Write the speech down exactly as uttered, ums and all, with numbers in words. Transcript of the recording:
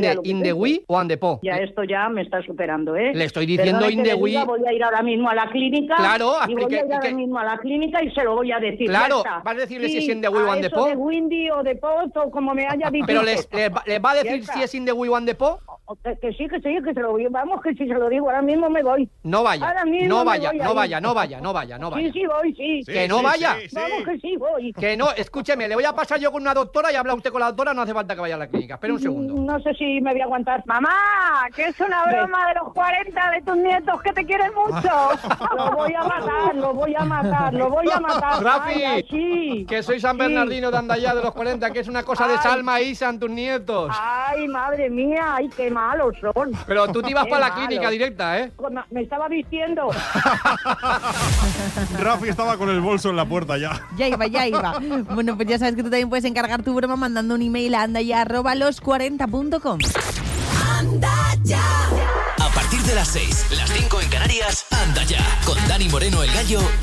inde, indegui o andepo. Ya esto ya me está superando, ¿eh? Le estoy diciendo indegui. Voy a ir ahora mismo a la clínica. Claro, y voy a ir ahora que... mismo a la clínica y se lo voy a decir. Claro, vas a decirle sí, si es indegui o andepo. de Windy o de Pot o como me haya dicho. Pero les, les, les va a decir si es indegui o andepo. Que, que sí, que sí, que se lo voy. Vamos, que si se lo digo, ahora mismo me voy. No vaya, no vaya, no vaya, no vaya, no vaya, no vaya. Sí, sí, voy, sí. Que sí, no sí, vaya. Sí, sí. Vamos, que sí, voy. Que no, escúcheme, le voy a pasar yo con una doctora y habla usted con la doctora, no hace falta que vaya a la clínica. Espera un segundo. No sé si me voy a aguantar. Mamá, que es una broma de los cuarenta de tus nietos que te quieren mucho. Lo voy a matar, lo voy a matar, lo voy a matar. Rafi, Ay, sí, que soy San Bernardino de Andallá de los cuarenta, que es una cosa de ay. Salma y Isa, tus nietos. Ay, madre mía, ay, qué malos son. Pero tú te ibas Qué para la malo. clínica directa, ¿eh? Me estaba vistiendo. Rafi estaba con el bolso en la puerta ya. Ya iba, ya iba. Bueno, pues ya sabes que tú también puedes encargar tu broma mandando un email a andaya arroba los cuarenta punto com. Anda ya. A partir de las seis, las cinco en Canarias, Anda ya, con Dani Moreno el Gallo